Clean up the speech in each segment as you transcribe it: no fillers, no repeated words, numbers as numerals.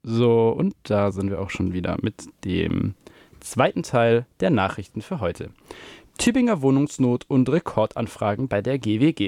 So, und da sind wir auch schon wieder mit dem zweiten Teil der Nachrichten für heute. Tübinger Wohnungsnot und Rekordanfragen bei der GWG.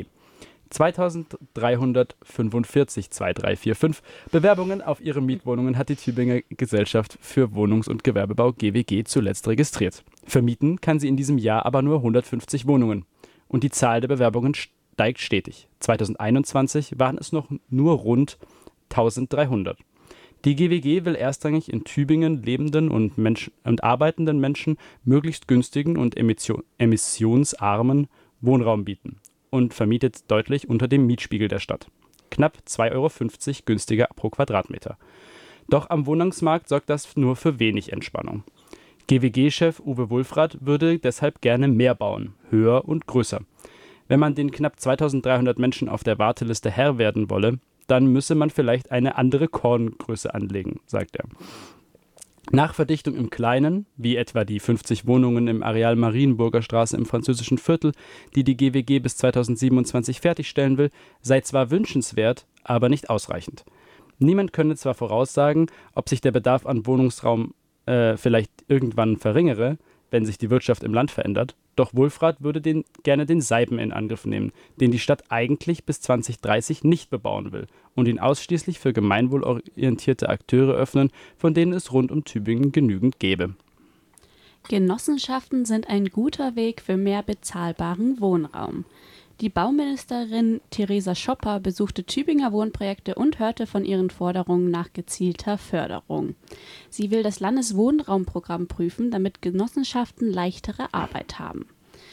2345 Bewerbungen auf ihre Mietwohnungen hat die Tübinger Gesellschaft für Wohnungs- und Gewerbebau GWG zuletzt registriert. Vermieten kann sie in diesem Jahr aber nur 150 Wohnungen. Und die Zahl der Bewerbungen steigt stetig. 2021 waren es noch nur rund 1300. Die GWG will erstrangig in Tübingen lebenden und arbeitenden Menschen möglichst günstigen und emissionsarmen Wohnraum bieten und vermietet deutlich unter dem Mietspiegel der Stadt. Knapp 2,50 € günstiger pro Quadratmeter. Doch am Wohnungsmarkt sorgt das nur für wenig Entspannung. GWG-Chef Uwe Wulfrath würde deshalb gerne mehr bauen, höher und größer. Wenn man den knapp 2300 Menschen auf der Warteliste Herr werden wolle, dann müsse man vielleicht eine andere Korngröße anlegen, sagt er. Nach Verdichtung im Kleinen, wie etwa die 50 Wohnungen im Areal Marienburger Straße im französischen Viertel, die die GWG bis 2027 fertigstellen will, sei zwar wünschenswert, aber nicht ausreichend. Niemand könne zwar voraussagen, ob sich der Bedarf an Wohnungsraum vielleicht irgendwann verringere, wenn sich die Wirtschaft im Land verändert, doch Wulfrath würde gerne den Seiben in Angriff nehmen, den die Stadt eigentlich bis 2030 nicht bebauen will und ihn ausschließlich für gemeinwohlorientierte Akteure öffnen, von denen es rund um Tübingen genügend gäbe. Genossenschaften sind ein guter Weg für mehr bezahlbaren Wohnraum. Die Bauministerin Theresa Schopper besuchte Tübinger Wohnprojekte und hörte von ihren Forderungen nach gezielter Förderung. Sie will das Landeswohnraumprogramm prüfen, damit Genossenschaften leichtere Arbeit haben.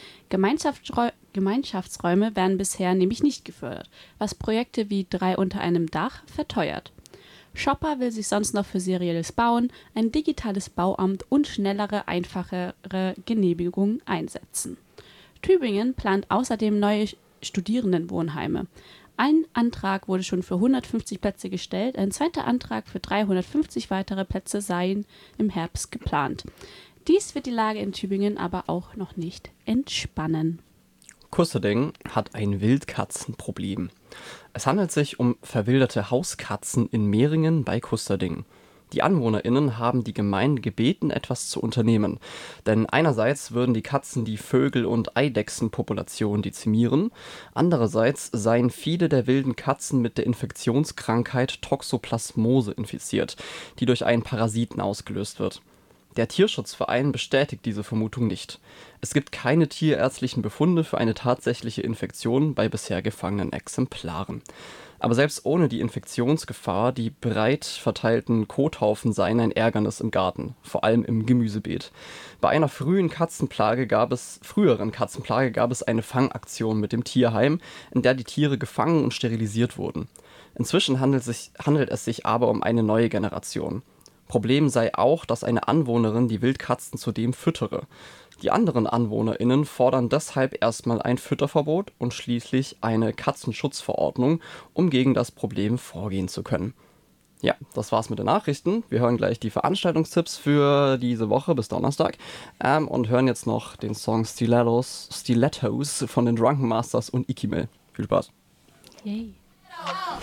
Gemeinschaftsräume werden bisher nämlich nicht gefördert, was Projekte wie 3 unter einem Dach verteuert. Schopper will sich sonst noch für serielles Bauen, ein digitales Bauamt und schnellere, einfachere Genehmigungen einsetzen. Tübingen plant außerdem neue Studierendenwohnheime. Ein Antrag wurde schon für 150 Plätze gestellt, ein zweiter Antrag für 350 weitere Plätze seien im Herbst geplant. Dies wird die Lage in Tübingen aber auch noch nicht entspannen. Kusterding hat ein Wildkatzenproblem. Es handelt sich um verwilderte Hauskatzen in Mehringen bei Kusterding. Die AnwohnerInnen haben die Gemeinde gebeten, etwas zu unternehmen. Denn einerseits würden die Katzen die Vögel- und Eidechsenpopulation dezimieren, andererseits seien viele der wilden Katzen mit der Infektionskrankheit Toxoplasmose infiziert, die durch einen Parasiten ausgelöst wird. Der Tierschutzverein bestätigt diese Vermutung nicht. Es gibt keine tierärztlichen Befunde für eine tatsächliche Infektion bei bisher gefangenen Exemplaren. Aber selbst ohne die Infektionsgefahr, die breit verteilten Kothaufen seien ein Ärgernis im Garten, vor allem im Gemüsebeet. Bei einer früheren Katzenplage gab es eine Fangaktion mit dem Tierheim, in der die Tiere gefangen und sterilisiert wurden. Inzwischen handelt es sich aber um eine neue Generation. Problem sei auch, dass eine Anwohnerin die Wildkatzen zudem füttere. Die anderen AnwohnerInnen fordern deshalb erstmal ein Fütterverbot und schließlich eine Katzenschutzverordnung, um gegen das Problem vorgehen zu können. Ja, das war's mit den Nachrichten. Wir hören gleich die Veranstaltungstipps für diese Woche bis Donnerstag und hören jetzt noch den Song Stilettos von den Drunken Masters und Ikimel. Viel Spaß. Yay.